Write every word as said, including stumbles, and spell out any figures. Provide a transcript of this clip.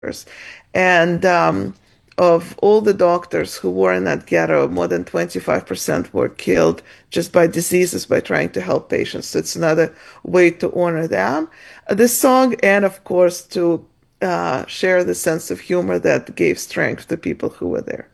And um, of all the doctors who were in that ghetto, more than twenty-five percent were killed just by diseases by trying to help patients. So it's another way to honor them. Uh, This song, and of course, to uh, share the sense of humor that gave strength to people who were there.